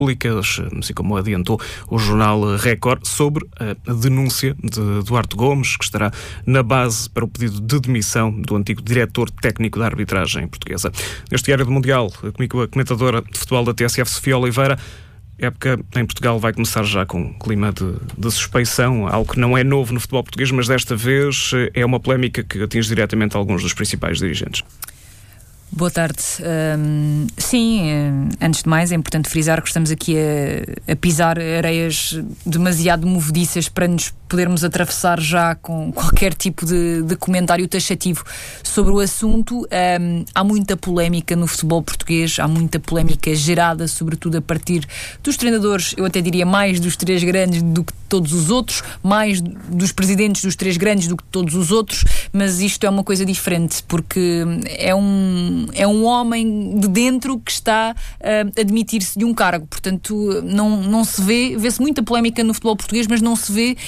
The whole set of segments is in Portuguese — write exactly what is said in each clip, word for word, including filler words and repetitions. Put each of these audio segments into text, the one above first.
assim como adiantou o jornal Record, sobre a denúncia de Duarte Gomes, que estará na base para o pedido de demissão do antigo diretor técnico da arbitragem portuguesa. Neste Diário do Mundial, comigo a comentadora de futebol da T S F, Sofia Oliveira. A época em Portugal vai começar já com um clima de, de suspeição, algo que não é novo no futebol português, mas desta vez é uma polémica que atinge diretamente alguns dos principais dirigentes. Boa tarde. Um, sim, antes de mais é importante frisar que estamos aqui a, a pisar areias demasiado movediças para nos podermos atravessar já com qualquer tipo de, de comentário taxativo sobre o assunto. Um, há muita polémica no futebol português, há muita polémica gerada, sobretudo a partir dos treinadores, eu até diria mais dos três grandes do que todos os outros, mais dos presidentes dos três grandes do que todos os outros, mas isto é uma coisa diferente, porque é um é um homem de dentro que está uh, a admitir-se de um cargo, portanto não, não se vê, vê-se muita polémica no futebol português, mas não se vê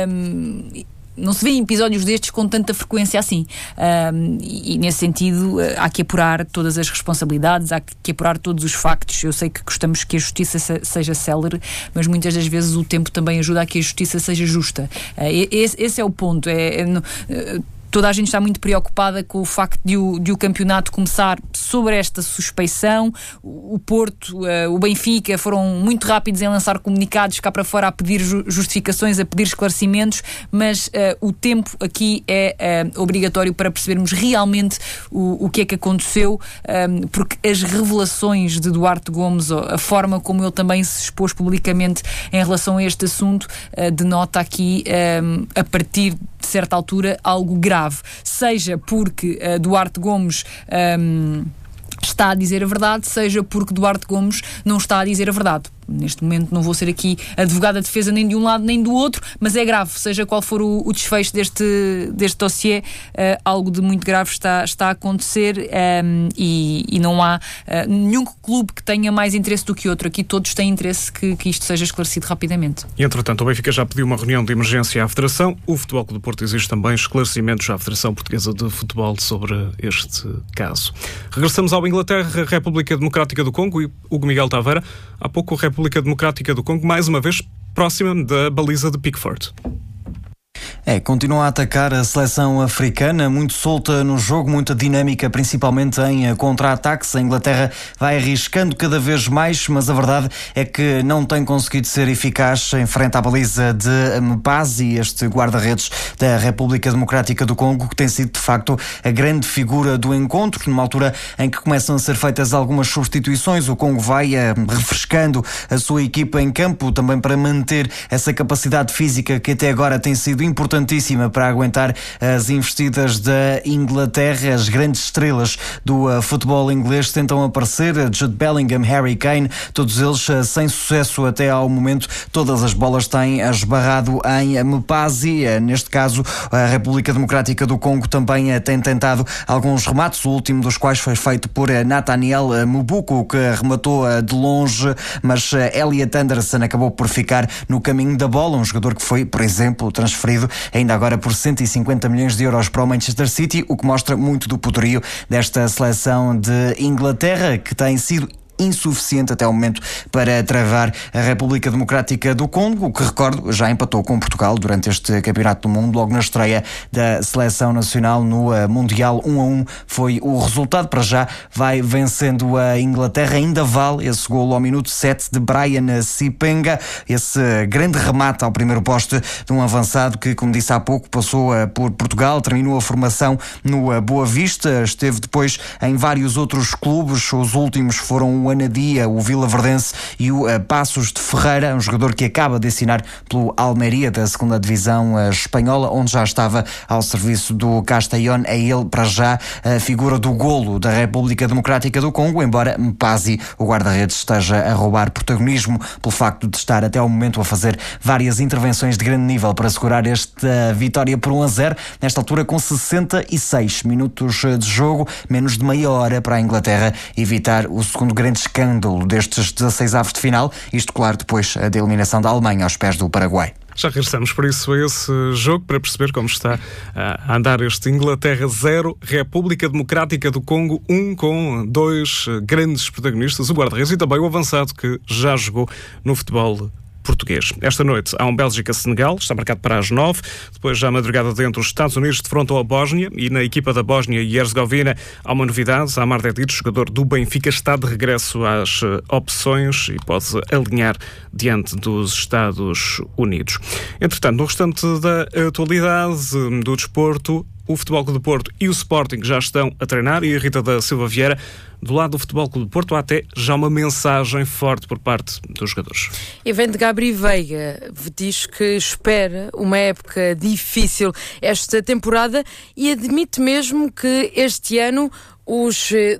um, não se vê em episódios destes com tanta frequência assim. Um, e, e nesse sentido há que apurar todas as responsabilidades, há que apurar todos os factos. Eu sei que gostamos que a justiça se, seja célere, mas muitas das vezes o tempo também ajuda a que a justiça seja justa. Uh, esse, esse é o ponto. É, é, uh, Toda a gente está muito preocupada com o facto de o, de o campeonato começar sobre esta suspeição. O, o Porto, uh, o Benfica foram muito rápidos em lançar comunicados cá para fora a pedir ju- justificações, a pedir esclarecimentos, mas uh, o tempo aqui é uh, obrigatório para percebermos realmente o, o que é que aconteceu, um, porque as revelações de Duarte Gomes, a forma como ele também se expôs publicamente em relação a este assunto, uh, denota aqui, um, a partir de certa altura, algo grave. Seja porque uh, Duarte Gomes um, está a dizer a verdade, seja porque Duarte Gomes não está a dizer a verdade. Neste momento não vou ser aqui advogada de defesa nem de um lado nem do outro, mas é grave, seja qual for o, o desfecho deste, deste dossiê, uh, algo de muito grave está, está a acontecer, um, e, e não há uh, nenhum clube que tenha mais interesse do que outro. Aqui todos têm interesse que, que isto seja esclarecido rapidamente. E, entretanto, o Benfica já pediu uma reunião de emergência à Federação. O Futebol Clube do Porto exige também esclarecimentos à Federação Portuguesa de Futebol sobre este caso. Regressamos ao Inglaterra, República Democrática do Congo, e Hugo Miguel Taveira. Há pouco a República Democrática do Congo, mais uma vez próxima da baliza de Pickford. É, continua a atacar a seleção africana, muito solta no jogo, muita dinâmica, principalmente em contra-ataques. A Inglaterra vai arriscando cada vez mais, mas a verdade é que não tem conseguido ser eficaz em frente à baliza de Mpazi, este guarda-redes da República Democrática do Congo, que tem sido de facto a grande figura do encontro. Numa altura em que começam a ser feitas algumas substituições, o Congo vai uh, refrescando a sua equipa em campo, também para manter essa capacidade física que até agora tem sido importante importantíssima para aguentar as investidas da Inglaterra. As grandes estrelas do uh, futebol inglês tentam aparecer, Jude Bellingham, Harry Kane, todos eles uh, sem sucesso até ao momento. Todas as bolas têm esbarrado em Mpazi. Uh, neste caso, a República Democrática do Congo também uh, tem tentado alguns remates, o último dos quais foi feito por uh, Nathaniel uh, Mubuku, que rematou uh, de longe, mas uh, Elliot Anderson acabou por ficar no caminho da bola, um jogador que foi, por exemplo, transferido ainda agora por cento e cinquenta milhões de euros para o Manchester City, o que mostra muito do poderio desta seleção de Inglaterra, que tem sido insuficiente até o momento para travar a República Democrática do Congo, que, recordo, já empatou com Portugal durante este Campeonato do Mundo, logo na estreia da seleção nacional no Mundial. Um a um foi o resultado. Para já vai vencendo a Inglaterra, ainda vale esse golo ao minuto sete de Brian Sipenga, esse grande remate ao primeiro poste de um avançado que, como disse há pouco, passou por Portugal, terminou a formação no Boa Vista, esteve depois em vários outros clubes. Os últimos foram o Anadia, o Vilaverdense e o uh, Passos de Ferreira, um jogador que acaba de assinar pelo Almeria da segunda divisão uh, espanhola, onde já estava ao serviço do Castellón. É ele, para já, a figura do golo da República Democrática do Congo, embora Mpazi, o guarda-redes, esteja a roubar protagonismo pelo facto de estar até ao momento a fazer várias intervenções de grande nível para assegurar esta vitória por um a zero, nesta altura com sessenta e seis minutos de jogo, menos de meia hora para a Inglaterra evitar o segundo grande escândalo destes dezasseis avos de final, isto claro depois da eliminação da Alemanha aos pés do Paraguai. Já regressamos, por isso, a esse jogo, para perceber como está a andar este Inglaterra zero, República Democrática do Congo um, com dois grandes protagonistas, o guarda-redes e também o avançado que já jogou no futebol português. Esta noite há um Bélgica-Senegal, está marcado para as nove. Depois, já à madrugada dentro, os Estados Unidos defrontam a Bósnia, e na equipa da Bósnia e Herzegovina há uma novidade. Amar Dedić, jogador do Benfica, está de regresso às opções e pode alinhar diante dos Estados Unidos. Entretanto, no restante da atualidade do desporto, o Futebol Clube do Porto e o Sporting já estão a treinar, e a Rita da Silva Vieira, do lado do Futebol Clube do Porto, há até já uma mensagem forte por parte dos jogadores. E vem de Gabri Veiga, diz que espera uma época difícil esta temporada e admite mesmo que este ano os